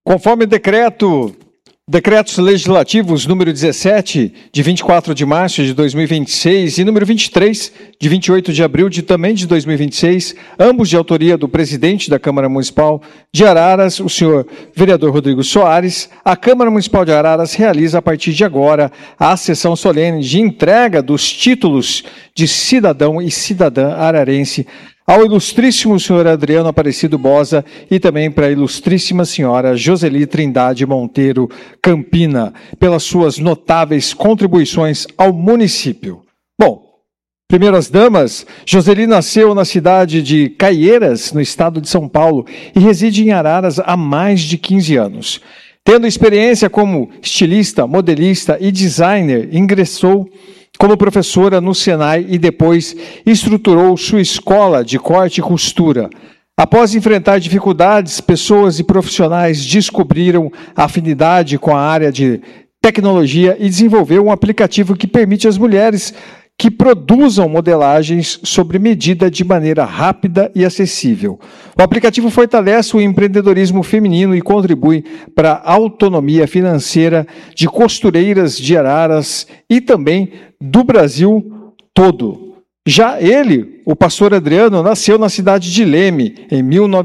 Conforme Decretos Legislativos número 17, de 24 de março de 2026, e número 23, de 28 de abril também de 2026, ambos de autoria do presidente da Câmara Municipal de Araras, o senhor vereador Rodrigo Soares, a Câmara Municipal de Araras realiza a partir de agora a sessão solene de entrega dos títulos de cidadão e cidadã ararense ao ilustríssimo senhor Adriano Aparecido Bosa e também para a ilustríssima senhora Joseli Trindade Monteiro Campina, pelas suas notáveis contribuições ao município. Bom, primeiras damas, Joseli nasceu na cidade de Caieiras, no estado de São Paulo, e reside em Araras há mais de 15 anos. Tendo experiência como estilista, modelista e designer, ingressou como professora no Senai e depois estruturou sua escola de corte e costura. Após enfrentar dificuldades, pessoas e profissionais descobriram afinidade com a área de tecnologia e desenvolveu um aplicativo que permite às mulheres que produzam modelagens sob medida de maneira rápida e acessível. O aplicativo fortalece o empreendedorismo feminino e contribui para a autonomia financeira de costureiras de Araras e também do Brasil todo. Já ele, o pastor Adriano, nasceu na cidade de Leme, em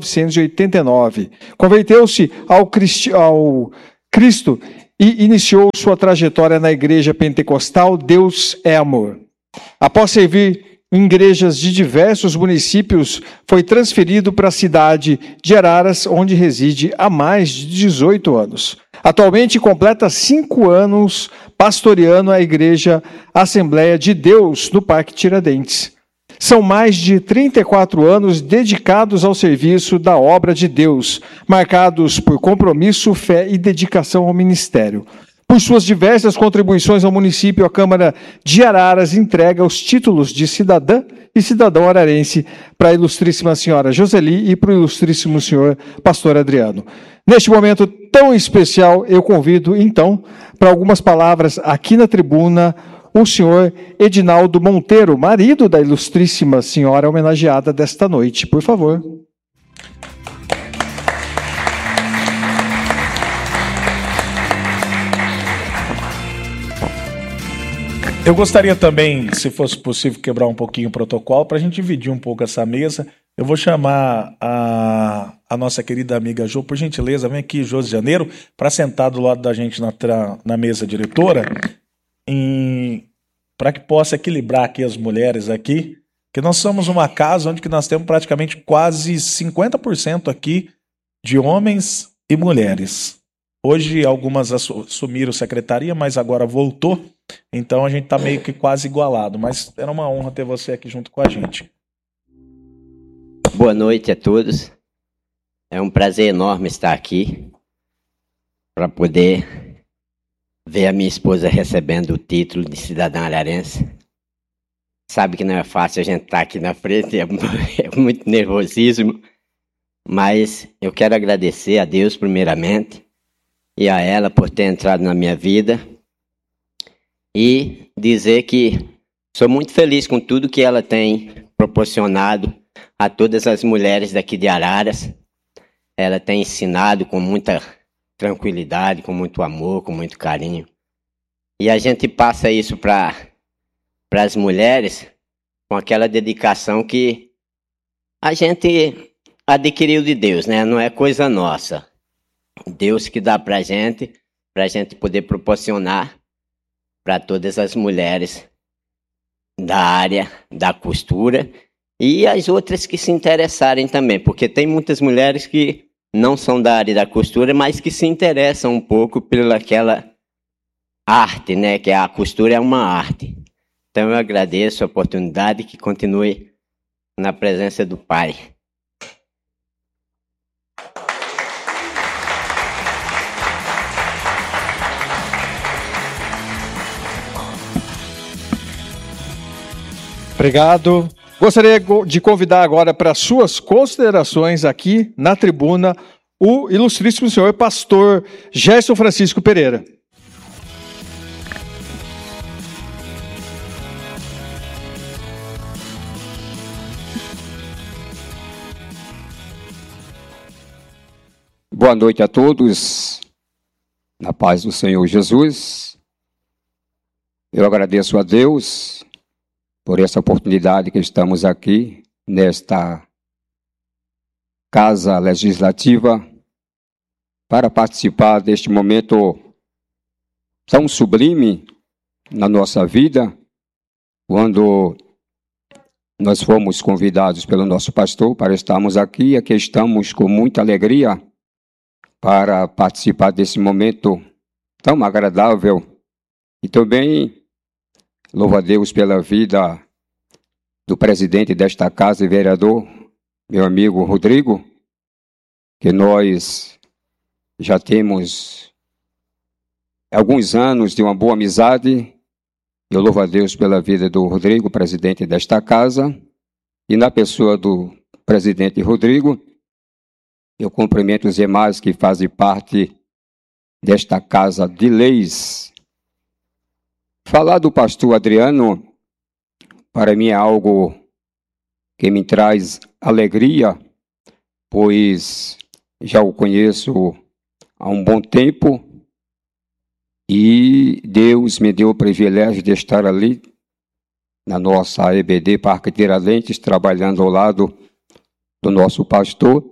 1989. Converteu-se ao Cristo e iniciou sua trajetória na igreja pentecostal Deus é Amor. Após servir em igrejas de diversos municípios, foi transferido para a cidade de Araras, onde reside há mais de 18 anos. Atualmente completa 5 anos pastoreando a Igreja Assembleia de Deus no Parque Tiradentes. São mais de 34 anos dedicados ao serviço da obra de Deus, marcados por compromisso, fé e dedicação ao ministério. Por suas diversas contribuições ao município, a Câmara de Araras entrega os títulos de cidadã e cidadão ararense para a ilustríssima senhora Joseli e para o ilustríssimo senhor pastor Adriano. Neste momento tão especial, eu convido, então, para algumas palavras aqui na tribuna, o senhor Edinaldo Monteiro, marido da ilustríssima senhora homenageada desta noite. Por favor. Eu gostaria também, se fosse possível, quebrar um pouquinho o protocolo para a gente dividir um pouco essa mesa. Eu vou chamar a nossa querida amiga Jo, por gentileza, vem aqui, Jô de Janeiro, para sentar do lado da gente na mesa diretora, para que possa equilibrar aqui as mulheres aqui, que nós somos uma casa onde que nós temos praticamente quase 50% aqui de homens e mulheres. Hoje algumas assumiram secretaria, mas agora voltou. Então a gente está meio que quase igualado, mas era uma honra ter você aqui junto com a gente. Boa noite a todos. É um prazer enorme estar aqui para poder ver a minha esposa recebendo o título de cidadã ararense. Sabe que não é fácil a gente estar aqui na frente, é muito nervosismo, mas eu quero agradecer a Deus primeiramente e a ela por ter entrado na minha vida. E dizer que sou muito feliz com tudo que ela tem proporcionado a todas as mulheres daqui de Araras. Ela tem ensinado com muita tranquilidade, com muito amor, com muito carinho. E a gente passa isso para as mulheres com aquela dedicação que a gente adquiriu de Deus, né? Não é coisa nossa. Deus que dá para a gente poder proporcionar para todas as mulheres da área da costura e as outras que se interessarem também, porque tem muitas mulheres que não são da área da costura, mas que se interessam um pouco pelaquela arte, né? Que a costura é uma arte. Então eu agradeço a oportunidade que continue na presença do Pai. Obrigado. Gostaria de convidar agora para suas considerações aqui na tribuna o ilustríssimo senhor pastor Gerson Francisco Pereira. Boa noite a todos, na paz do Senhor Jesus. Eu agradeço a Deus por essa oportunidade que estamos aqui, nesta Casa Legislativa, para participar deste momento tão sublime na nossa vida, quando nós fomos convidados pelo nosso pastor para estarmos aqui, e aqui estamos com muita alegria para participar desse momento tão agradável. E também louvo a Deus pela vida do presidente desta casa e vereador, meu amigo Rodrigo, que nós já temos alguns anos de uma boa amizade. Eu louvo a Deus pela vida do Rodrigo, presidente desta casa, e na pessoa do presidente Rodrigo, eu cumprimento os demais que fazem parte desta casa de leis. Falar do pastor Adriano, para mim é algo que me traz alegria, pois já o conheço há um bom tempo e Deus me deu o privilégio de estar ali na nossa EBD Parque Tiradentes, trabalhando ao lado do nosso pastor.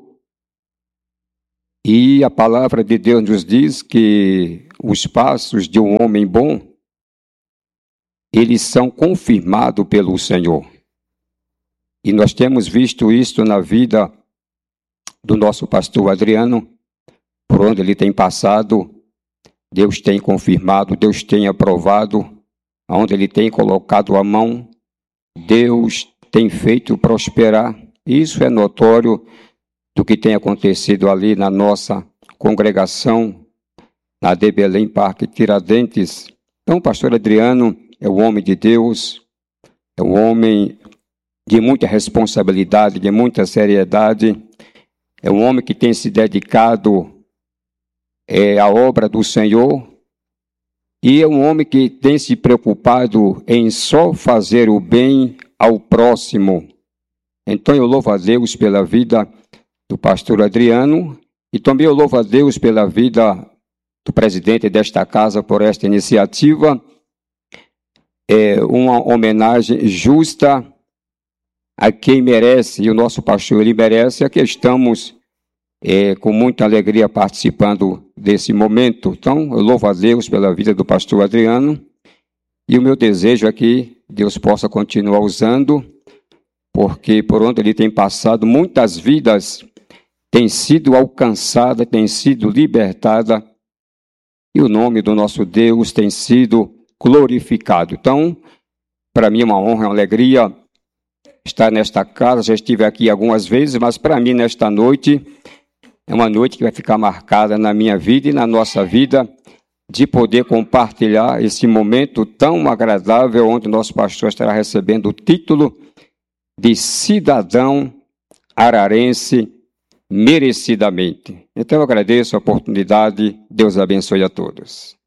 E a palavra de Deus nos diz que os passos de um homem bom, eles são confirmados pelo Senhor. E nós temos visto isto na vida do nosso pastor Adriano, por onde ele tem passado, Deus tem confirmado, Deus tem aprovado, aonde ele tem colocado a mão, Deus tem feito prosperar. Isso é notório do que tem acontecido ali na nossa congregação, na de Belém Parque Tiradentes. Então, o pastor Adriano é um homem de Deus, é um homem de muita responsabilidade, de muita seriedade, é um homem que tem se dedicado à obra do Senhor, e é um homem que tem se preocupado em só fazer o bem ao próximo. Então eu louvo a Deus pela vida do pastor Adriano, e também eu louvo a Deus pela vida do presidente desta casa por esta iniciativa. É uma homenagem justa a quem merece, e o nosso pastor ele merece. Aqui estamos com muita alegria participando desse momento. Então eu louvo a Deus pela vida do pastor Adriano, e o meu desejo é que Deus possa continuar usando, porque por onde ele tem passado, muitas vidas têm sido alcançadas, têm sido libertadas, e o nome do nosso Deus tem sido glorificado. Então, para mim é uma honra, uma alegria estar nesta casa. Já estive aqui algumas vezes, mas para mim nesta noite é uma noite que vai ficar marcada na minha vida e na nossa vida, de poder compartilhar esse momento tão agradável, onde o nosso pastor estará recebendo o título de cidadão ararense merecidamente. Então eu agradeço a oportunidade. Deus abençoe a todos.